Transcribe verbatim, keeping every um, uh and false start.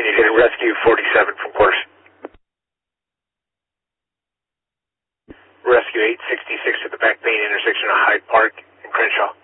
Continue to rescue forty-seven from course. Rescue eight sixty-six at the Back Bay intersection of Hyde Park and Crenshaw.